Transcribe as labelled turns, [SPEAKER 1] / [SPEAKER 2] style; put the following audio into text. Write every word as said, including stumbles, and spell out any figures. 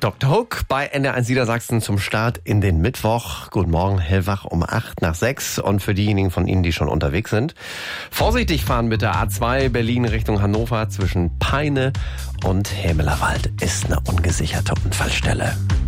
[SPEAKER 1] Doktor Hook bei N D R eins Niedersachsen zum Start in den Mittwoch. Guten Morgen, hellwach um acht nach sechs. Und für diejenigen von Ihnen, die schon unterwegs sind, vorsichtig fahren bitte. A zwei Berlin Richtung Hannover zwischen Peine und Hämelerwald ist eine ungesicherte Unfallstelle.